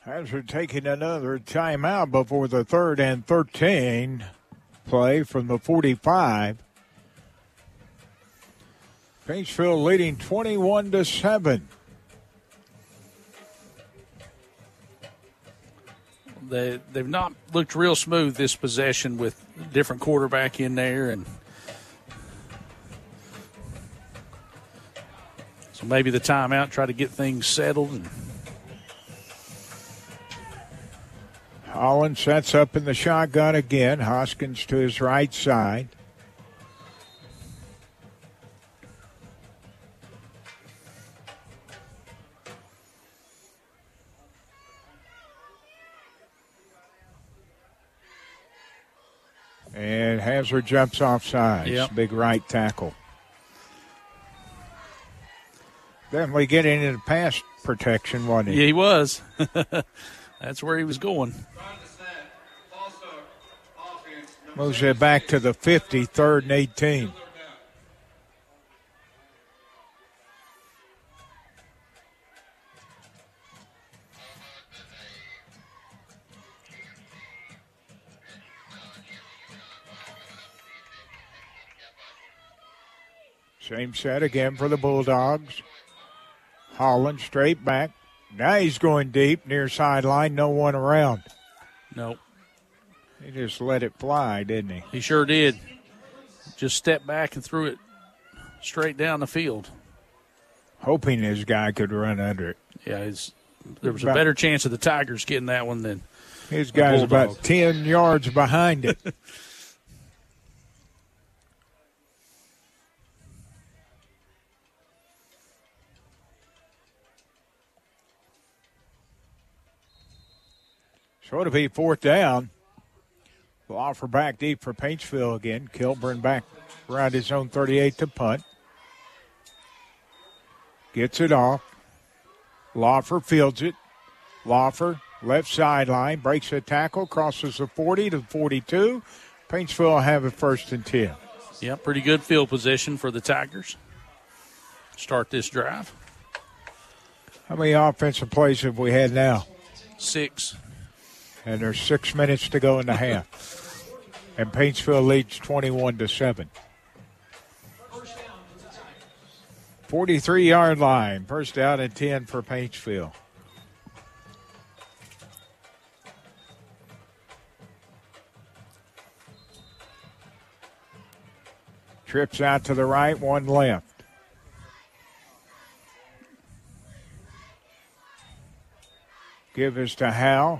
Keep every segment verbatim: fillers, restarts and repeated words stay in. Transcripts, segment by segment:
Hazard taking another timeout before the third and thirteen play from the forty-five. Paintsville leading twenty-one to seven. They, they've not looked real smooth this possession with a different quarterback in there. And so maybe the timeout, try to get things settled. And Holland sets up in the shotgun again. Hoskins to his right side. And Hazard jumps off sides. Yep. Big right tackle. Definitely getting into pass protection, wasn't he? Yeah, he was. That's where he was going. Moves it back to the fifty, third and eighteen. Same set again for the Bulldogs. Holland straight back. Now he's going deep near sideline. No one around. Nope. He just let it fly, didn't he? He sure did. Just stepped back and threw it straight down the field. Hoping his guy could run under it. Yeah, it's, there was a better chance of the Tigers getting that one than his guy's about ten yards behind it. So it'll be fourth down. Laufer back deep for Paintsville again. Kilburn back around his own thirty-eight to punt. Gets it off. Laufer fields it. Laufer, left sideline, breaks a tackle, crosses the forty to the forty-two. Paintsville will have it first and ten. Yeah, pretty good field position for the Tigers. Start this drive. How many offensive plays have we had now? Six. And there's six minutes to go in the half. And Paintsville leads twenty-one to seven. forty-three-yard line. First down and ten for Paintsville. Trips out to the right, one left. Give us to Howe.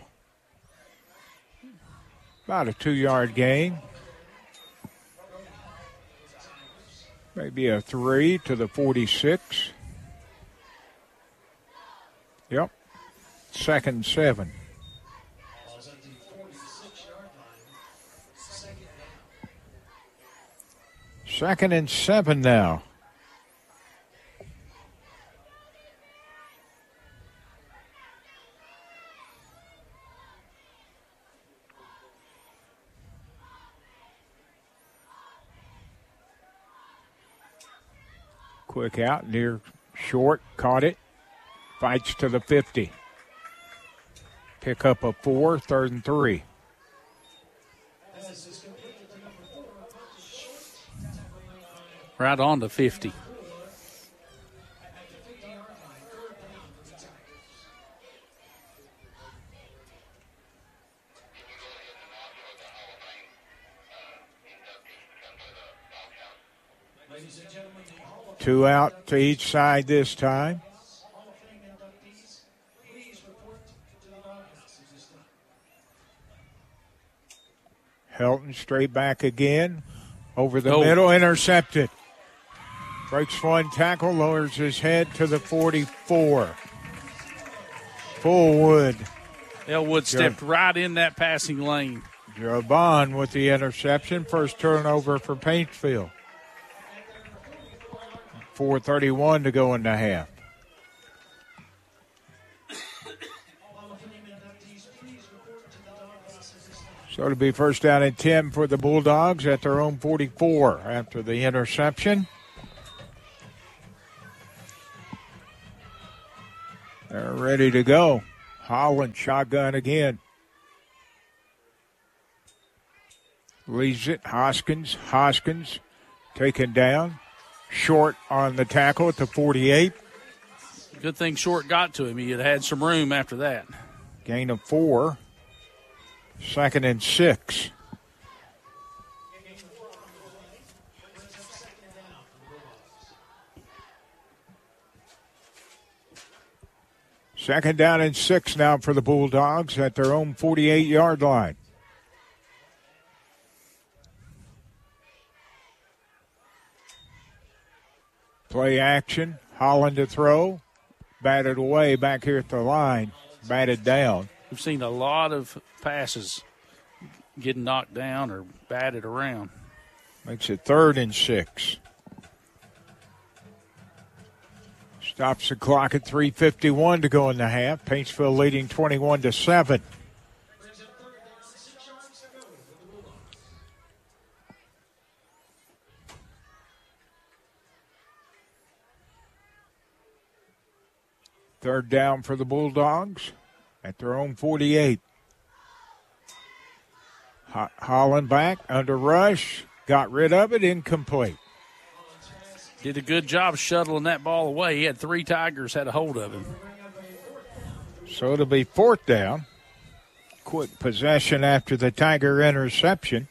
About a two-yard gain. Maybe a three to the forty-six. Yep. Second and seven. Second and seven now. Quick out, near short, caught it. Fights to the fifty. Pick up a four, third and three. Right on to fifty. Two out to each side this time. Helton straight back again. Over the oh. middle, intercepted. Breaks one tackle, lowers his head to the forty-four. Fullwood. Elwood stepped right in that passing lane. Javon with the interception. First turnover for Paintsville. four thirty-one to go in the half. So it'll be first down and ten for the Bulldogs at their own forty-four after the interception. They're ready to go. Holland shotgun again. Leaves it. Hoskins. Hoskins taken down. Short on the tackle at the forty-eight. Good thing Short got to him. He had had some room after that. Gain of four. Second and six. Second down and six now for the Bulldogs at their own forty-eight-yard line. Play action. Holland to throw. Batted away back here at the line. Batted down. We've seen a lot of passes getting knocked down or batted around. Makes it third and six. Stops the clock at three fifty-one to go in the half. Paintsville leading twenty-one to seven. Third down for the Bulldogs at their own forty-eight. Ho- Holland back under rush. Got rid of it. Incomplete. Did a good job shuttling that ball away. He had three Tigers had a hold of him. So it'll be fourth down. Quick possession after the Tiger interception.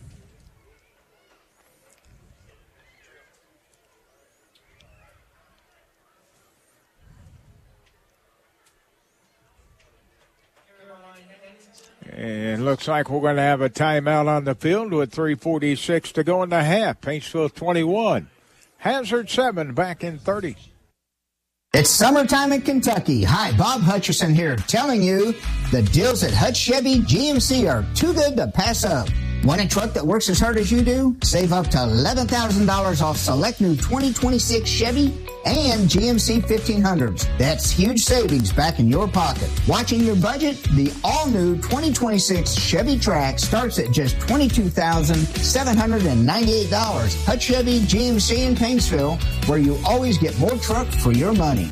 And looks like we're going to have a timeout on the field with three forty-six to go in the half. Paintsville twenty-one. Hazard seven, back in thirty. It's summertime in Kentucky. Hi, Bob Hutcherson here, telling you the deals at Hutch Chevy G M C are too good to pass up. Want a truck that works as hard as you do? Save up to eleven thousand dollars off select new twenty twenty-six Chevy and G M C fifteen hundreds. That's huge savings back in your pocket. Watching your budget? The all-new twenty twenty-six Chevy Trax starts at just twenty-two thousand seven hundred ninety-eight dollars. Hutch Chevy G M C in Paintsville, where you always get more truck for your money.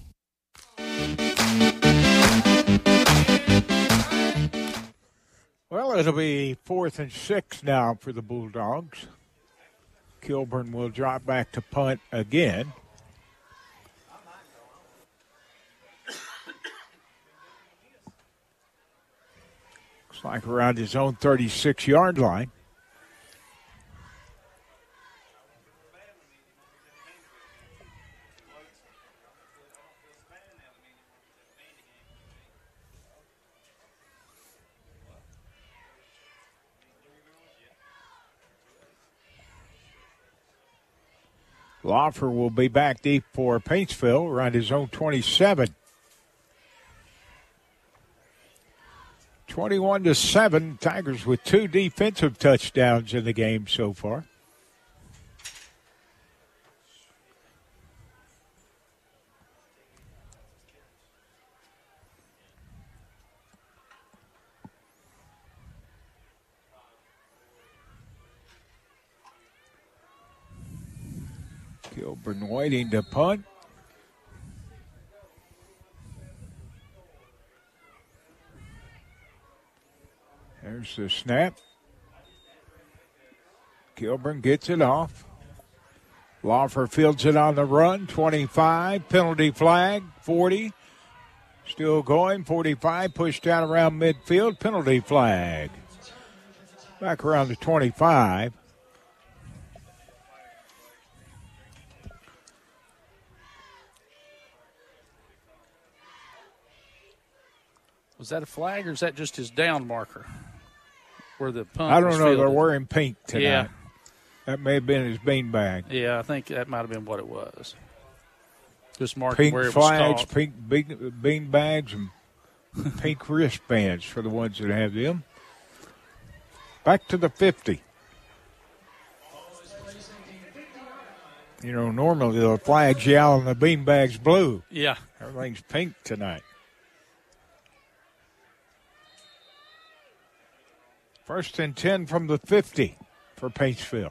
Well, it'll be fourth and six now for the Bulldogs. Kilburn will drop back to punt again. Looks like around his own thirty-six-yard line. Lawfer will be back deep for Paintsville around his own twenty-seven. twenty-one to seven, Tigers with two defensive touchdowns in the game so far. Kilburn waiting to punt. There's the snap. Kilburn gets it off. Lawfer fields it on the run. twenty-five, penalty flag, forty. Still going, forty-five, pushed out around midfield, penalty flag. Back around the twenty-five. Was that a flag or is that just his down marker? Where the punt I don't was know. fielded? They're wearing pink tonight. Yeah. That may have been his beanbag. Yeah, I think that might have been what it was. Just marking Pink where it flags, was caught. pink bean, bean bags, and pink wristbands for the ones that have them. Back to the fifty. You know, normally the flag's yellow and the beanbag's blue. Yeah. Everything's pink tonight. First and ten from the fifty for Paintsville.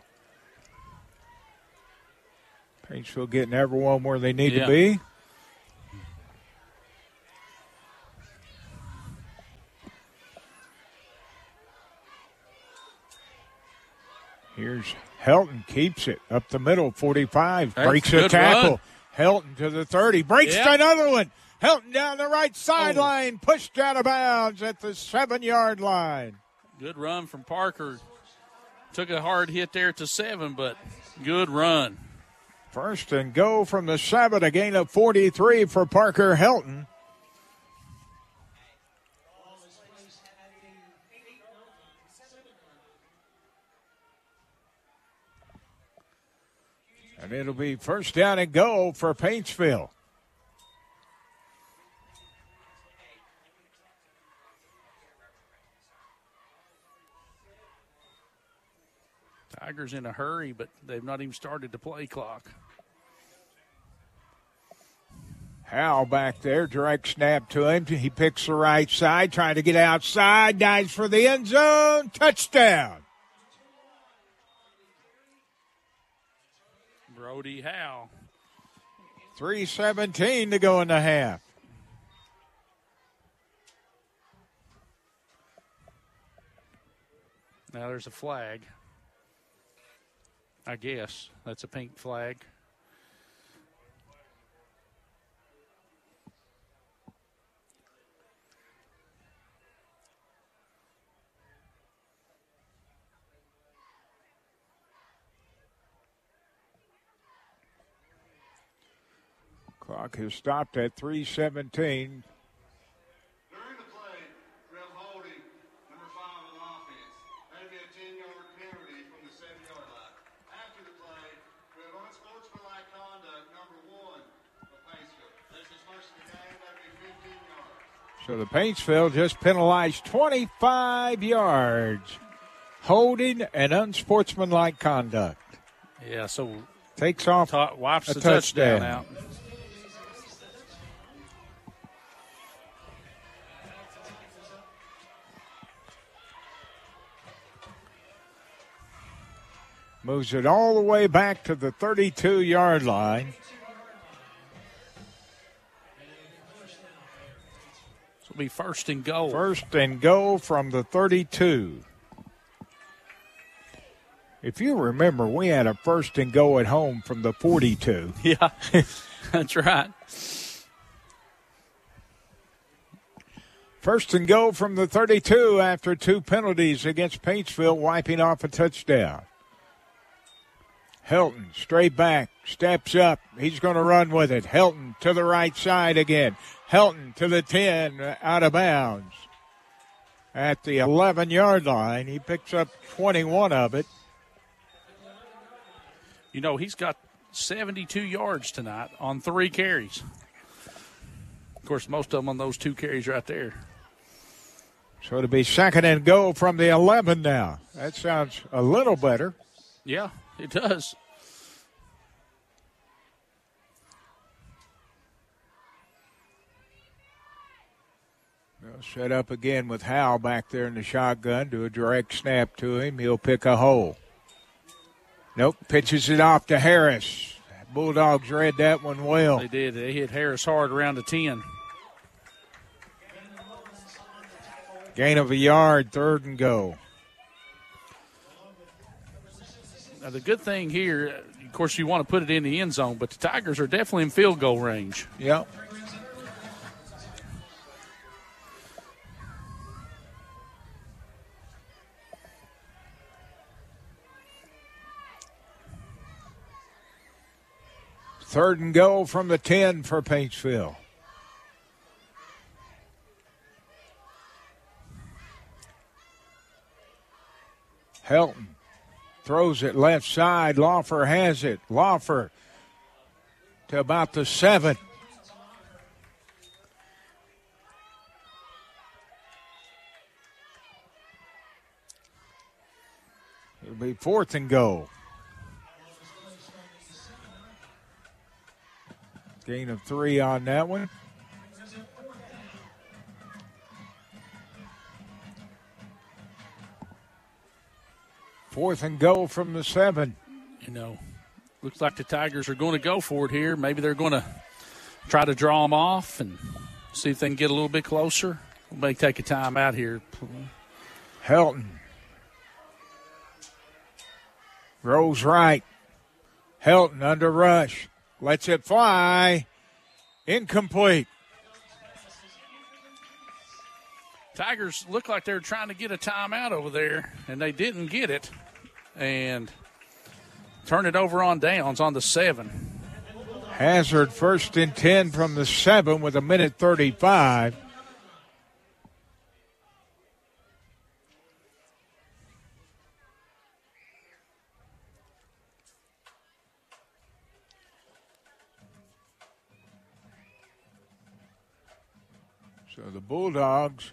Paintsville getting everyone where they need yeah. to be. Here's Helton, keeps it up the middle, forty-five, That's breaks a a good tackle. run. Helton to the thirty, breaks Yep. to another one. Helton down the right sideline, pushed out of bounds at the seven-yard line. Good run from Parker. Took a hard hit there to seven, but good run. First and go from the seven, a gain of forty-three for Parker Helton. And it'll be first down and go for Paintsville. Tigers in a hurry, but they've not even started the play clock. Howell back there, direct snap to him. He picks the right side, trying to get outside, dives for the end zone, touchdown. Brody Howell. three seventeen to go in the half. Now there's a flag. I guess that's a pink flag. Clock has stopped at three seventeen. During the play, ref holding number five on offense. That'd be a ten-yard penalty from the seven-yard line. After the play, ref unsportsmanlike conduct number one of Paintsville. That's his first of the game. That'd be fifteen yards. So the Paintsville just penalized twenty-five yards. Holding and unsportsmanlike conduct. Yeah, so Takes off ta- wipes a the touchdown. touchdown out. Moves it all the way back to the thirty-two-yard line. This will be first and goal. First and go from the thirty-two. If you remember, we had a first and go at home from the forty-two. Yeah, that's right. First and go from the thirty-two after two penalties against Paintsville, wiping off a touchdown. Helton, straight back, steps up. He's going to run with it. Helton to the right side again. Helton to the ten, out of bounds. At the eleven-yard line, he picks up twenty-one of it. You know, he's got seventy-two yards tonight on three carries. Of course, most of them on those two carries right there. So it'll be second and go from the eleven now. That sounds a little better. Yeah, it does. They'll set up again with Howell back there in the shotgun. Do a direct snap to him. He'll pick a hole. Nope, pitches it off to Harris. Bulldogs read that one well. They did. They hit Harris hard around the ten. Gain of a yard, third and go. Now, the good thing here, of course, you want to put it in the end zone, but the Tigers are definitely in field goal range. Yep. Third and go from the ten for Paintsville. Helton throws it left side. Lawfer has it. Lawfer to about the seven. It'll be fourth and go. Gain of three on that one. Fourth and go from the seven. You know, looks like the Tigers are going to go for it here. Maybe they're going to try to draw them off and see if they can get a little bit closer. We may take a time out here. Helton Rolls right. Helton under rush. Lets it fly. Incomplete. Tigers look like they were trying to get a timeout over there, and they didn't get it. And turn it over on downs on the seven. Hazard first and ten from the seven with a minute thirty-five. So the Bulldogs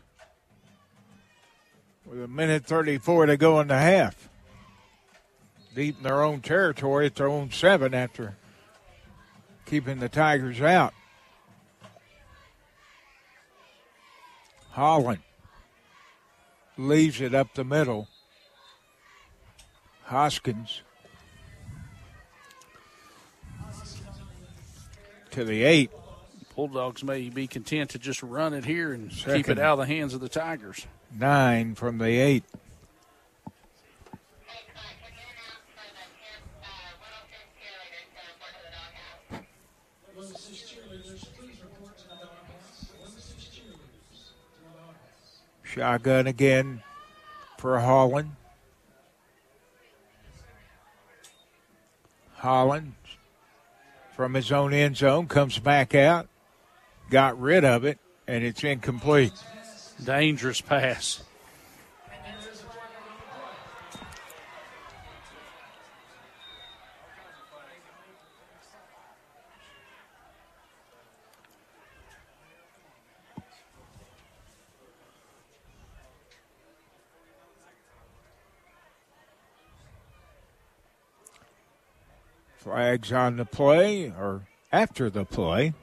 with a minute thirty-four to go in the half. Deep in their own territory at their own seven after keeping the Tigers out. Holland leaves it up the middle. Hoskins to the eight. Bulldogs may be content to just run it here and Second. keep it out of the hands of the Tigers. Nine from the eight. Shotgun again for Holland. Holland from his own end zone comes back out. Got rid of it, and it's incomplete. Dangerous pass. Flags on the play, or after the play.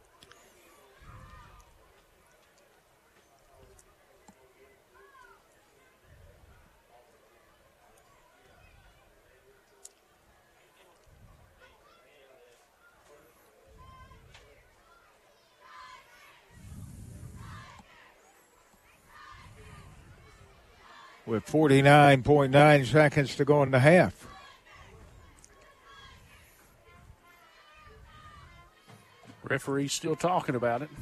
With forty-nine point nine seconds to go in the half. Referee's still talking about it.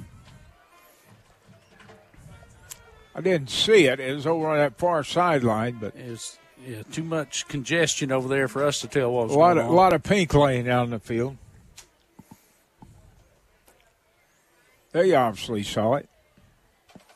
I didn't see it. It was over on that far sideline, but It's yeah, too much congestion over there for us to tell what was a lot going of, on. a lot of pink laying out in the field. They obviously saw it.